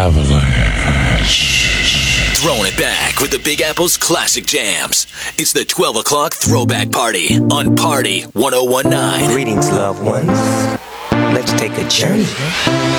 Avalanche. Throwing it back with the Big Apple's classic jams. It's the 12 o'clock throwback party on Party 1019. Greetings, loved ones. Let's take a journey